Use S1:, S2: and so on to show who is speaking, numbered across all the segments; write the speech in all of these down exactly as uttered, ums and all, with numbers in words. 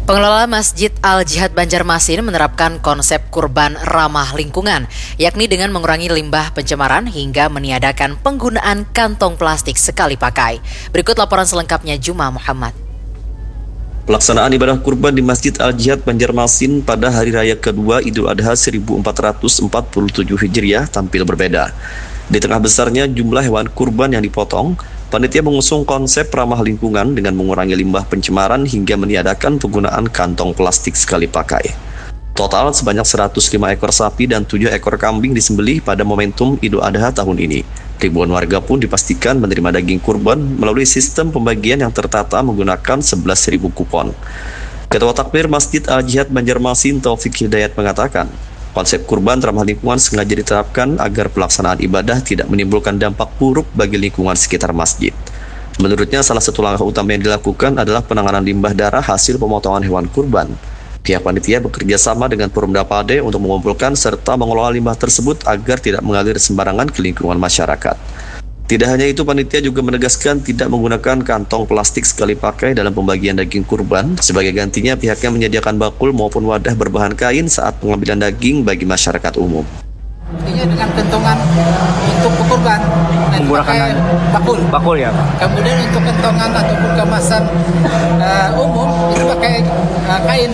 S1: Pengelola Masjid Al-Jihad Banjarmasin menerapkan konsep kurban ramah lingkungan, yakni dengan mengurangi limbah pencemaran hingga meniadakan penggunaan kantong plastik sekali pakai. Berikut laporan selengkapnya Juma Muhammad.
S2: Pelaksanaan ibadah kurban di Masjid Al-Jihad Banjarmasin pada hari raya kedua Idul Adha seribu empat ratus empat puluh tujuh Hijriah tampil berbeda. Di tengah besarnya jumlah hewan kurban yang dipotong, panitia mengusung konsep ramah lingkungan dengan mengurangi limbah pencemaran hingga meniadakan penggunaan kantong plastik sekali pakai. Total sebanyak seratus lima ekor sapi dan tujuh ekor kambing disembelih pada momentum Idul Adha tahun ini. Ribuan warga pun dipastikan menerima daging kurban melalui sistem pembagian yang tertata menggunakan sebelas ribu kupon. Ketua Takmir Masjid Al-Jihad Banjarmasin Taufik Hidayat mengatakan, konsep kurban ramah lingkungan sengaja diterapkan agar pelaksanaan ibadah tidak menimbulkan dampak buruk bagi lingkungan sekitar masjid. Menurutnya, salah satu langkah utama yang dilakukan adalah penanganan limbah darah hasil pemotongan hewan kurban. Pihak panitia bekerja sama dengan Porumda Pade untuk mengumpulkan serta mengelola limbah tersebut agar tidak mengalir sembarangan ke lingkungan masyarakat. Tidak hanya itu, panitia juga menegaskan tidak menggunakan kantong plastik sekali pakai dalam pembagian daging kurban. Sebagai gantinya, pihaknya menyediakan bakul maupun wadah berbahan kain saat pengambilan daging bagi masyarakat umum.
S3: Intinya dengan kentongan untuk kurban
S4: menggunakan
S3: bakul.
S4: Bakul ya.
S3: Kemudian untuk kentongan ataupun kemasan uh, umum itu pakai uh, kain.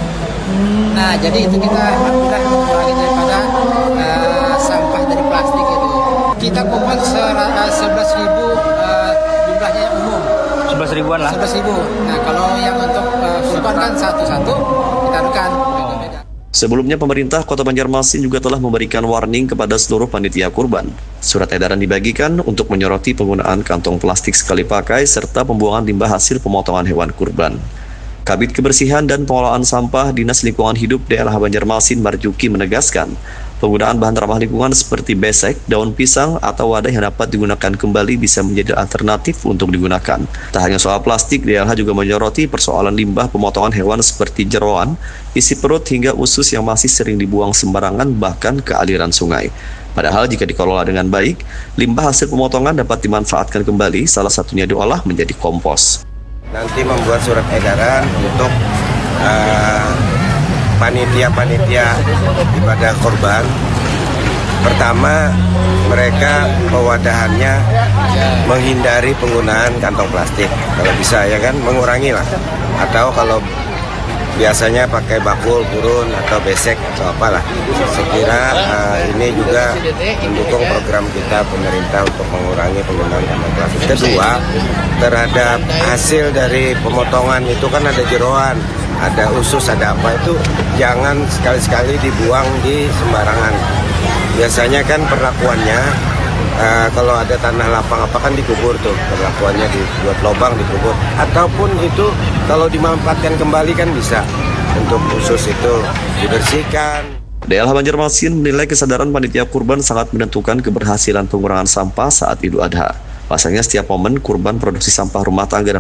S3: Nah, jadi itu kita sudah mengurangi daripada uh, sampah dari plastik itu. Kita kurban sebelas ribu uh, jumlahnya umum.
S4: Sebelas ribuan lah.
S3: Sebelas ribu. Nah, kalau yang untuk uh, kurban kan satu-satu kita adukan.
S2: Sebelumnya, pemerintah Kota Banjarmasin juga telah memberikan warning kepada seluruh panitia kurban. Surat edaran dibagikan untuk menyoroti penggunaan kantong plastik sekali pakai serta pembuangan limbah hasil pemotongan hewan kurban. Kabid Kebersihan dan Pengelolaan Sampah Dinas Lingkungan Hidup Daerah Banjarmasin Marjuki menegaskan, penggunaan bahan ramah lingkungan seperti besek, daun pisang, atau wadah yang dapat digunakan kembali bisa menjadi alternatif untuk digunakan. Tak hanya soal plastik, D L H juga menyoroti persoalan limbah pemotongan hewan seperti jeroan, isi perut hingga usus yang masih sering dibuang sembarangan bahkan ke aliran sungai. Padahal jika dikelola dengan baik, limbah hasil pemotongan dapat dimanfaatkan kembali, salah satunya diolah menjadi kompos.
S5: Nanti membuat surat edaran untuk uh, panitia-panitia ibadah kurban. Pertama, mereka pewadahannya menghindari penggunaan kantong plastik. Kalau bisa ya kan, mengurangi lah. Atau kalau biasanya pakai bakul, gurun, atau besek, atau apalah. Sekira uh, ini juga mendukung program kita pemerintah untuk mengurangi penggunaan kantong plastik. Kedua, terhadap hasil dari pemotongan itu kan ada jeroan, ada usus, ada apa, itu jangan sekali-sekali dibuang di sembarangan. Biasanya kan perlakuannya uh, kalau ada tanah lapang apa kan dikubur tuh, perlakuannya dibuat lubang dikubur, ataupun itu kalau dimanfaatkan kembali kan bisa untuk usus itu dibersihkan.
S2: D L H Banjarmasin menilai kesadaran panitia kurban sangat menentukan keberhasilan pengurangan sampah saat Idul Adha. Pasalnya setiap momen kurban produksi sampah rumah tangga dan